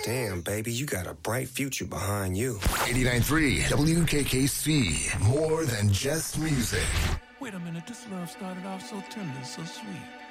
Damn, baby, you got a bright future behind you. 89.3 WKKC. More than just music. Wait a minute, this love started off so tender, so sweet.